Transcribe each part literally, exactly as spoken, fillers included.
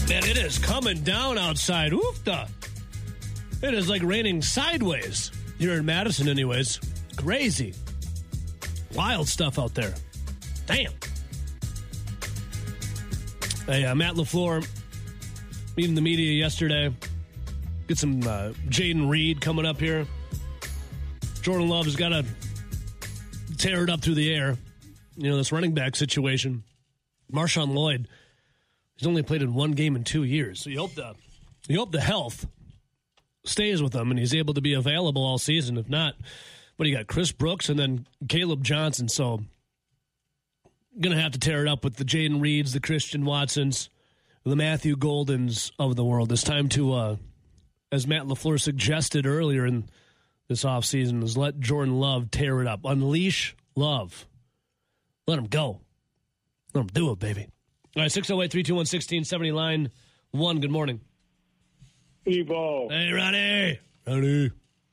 Man, it is coming down outside. Oofda. It is like raining sideways. Here in Madison, anyways. Crazy. Wild stuff out there. Damn. Hey, uh, Matt LaFleur meeting the media yesterday. Get some uh, Jaden Reed coming up here. Jordan Love has got to tear it up through the air. You know, this running back situation. Marshawn Lloyd, he's only played in one game in two years. So you hope the, you hope the health stays with him and he's able to be available all season. If not, but you got Chris Brooks and then Caleb Johnson. So going to have to tear it up with the Jaden Reeds, the Christian Watsons, the Matthew Goldens of the world. It's time to, uh, as Matt LaFleur suggested earlier in this offseason, is let Jordan Love tear it up. Unleash Love. Let him go. Let him do it, baby. All right, six oh eight, three two one, one six seven zero, line one. Good morning. Evo. Hey, Ronnie. Ronnie.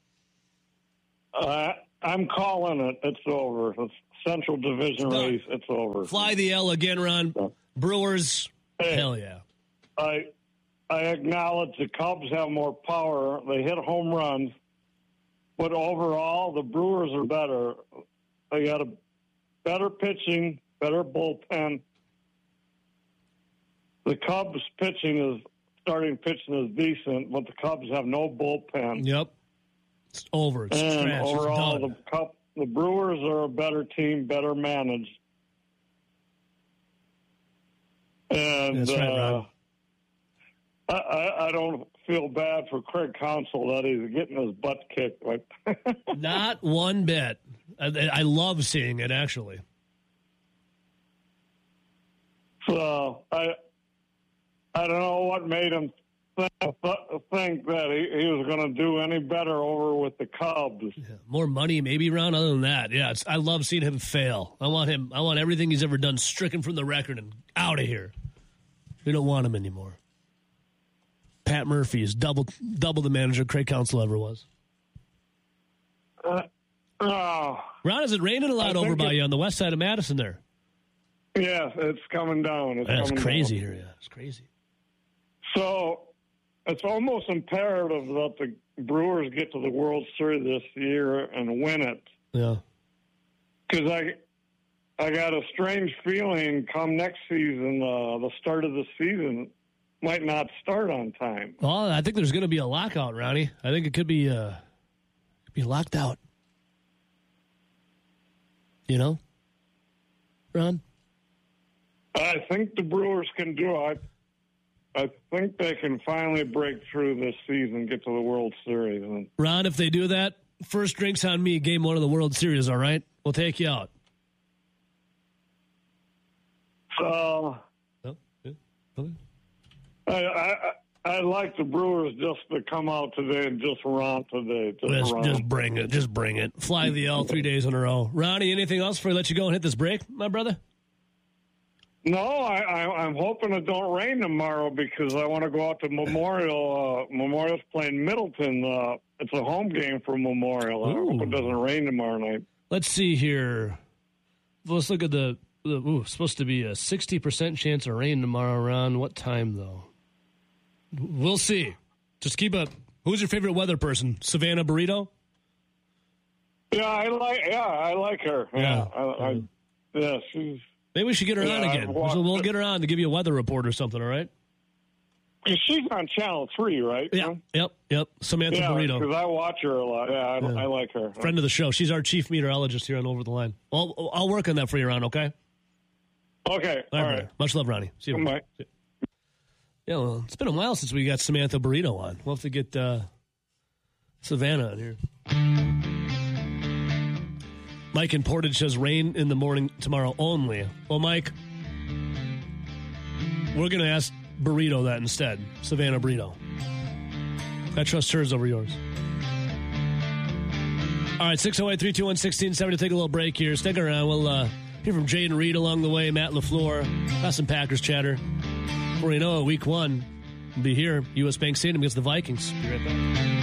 Uh, I'm calling it. It's over. It's Central Division race. It's over. Fly the L again, Ron. Yeah. Brewers. Hey, hell yeah. I I acknowledge the Cubs have more power. They hit home runs. But overall, the Brewers are better. They got a better pitching, better bullpen. The Cubs pitching is, starting pitching is decent, but the Cubs have no bullpen. Yep. It's over. It's and trash. overall, it's done. the Cub, the Brewers are a better team, better managed. And That's right, uh, Ron. I, I, I don't feel bad for Craig Counsell that he's getting his butt kicked. Like Not one bit. I, I love seeing it, actually. So I I don't know what made him think, think that he, he was going to do any better over with the Cubs. Yeah, more money, maybe, Ron. Other than that, yeah, it's, I love seeing him fail. I want him. I want everything he's ever done stricken from the record and out of here. We don't want him anymore. Pat Murphy is double double the manager Craig Counsell ever was. Uh, oh, Ron, is it raining a lot I over think by it- you on the west side of Madison there? yes, it's coming down. It's That's coming crazy down. here. Yeah, it's crazy. So it's almost imperative that the Brewers get to the World Series this year and win it. Yeah. Because I, I got a strange feeling come next season, uh, the start of the season might not start on time. Well, I think there's going to be a lockout, Ronnie. I think it could be uh, could be locked out. You know, Ron? I think the Brewers can do it. I think they can finally break through this season, get to the World Series. And Ron, if they do that, first drinks on me, game one of the World Series, all right? We'll take you out. so Oh, yeah. Okay. I, I, I'd like the Brewers just to come out today and just run today. Just, Just, run. just bring it. Just bring it. Fly the L three days in a row. Ronnie, anything else before I let you go and hit this break, my brother? No, I, I, I'm hoping it don't rain tomorrow because I want to go out to Memorial. Uh, Memorial's playing Middleton. Uh, it's a home game for Memorial. I hope it doesn't rain tomorrow night. Let's see here. Let's look at the, the ooh, supposed to be a sixty percent chance of rain tomorrow, Ron. What time, though? We'll see. Just keep up. Who's your favorite weather person? Savannah Burrito? Yeah, I like. Yeah, I like her. Yeah, Yeah. I, I, yeah, she's. Maybe we should get her Yeah, on I've again. watched So we'll it. get her on to give you a weather report or something, all right? She's on Channel Three, right? Yeah. Yep. Yep. Samantha Yeah, Burrito. because I watch her a lot. Yeah, I, Yeah. I like her. Friend of the show. She's our chief meteorologist here on Over the Line. I'll, I'll work on that for you, Ron, okay? Okay, All all right. right. Much love, Ronnie. See you. Bye. Yeah, well, it's been a while since we got Samantha Burrito on. We'll have to get uh, Savannah on here. Mike in Portage says rain in the morning tomorrow only. Well, Mike, we're going to ask Burrito that instead. Savannah Burrito. I trust hers over yours. All right, six oh eight, three two one, one six seven zero. Take a little break here. Stick around. We'll uh, hear from Jaden Reed along the way, Matt LaFleur. Got some Packers chatter. Before you know it, week one will be here. U S Bank Stadium against the Vikings. Be right back.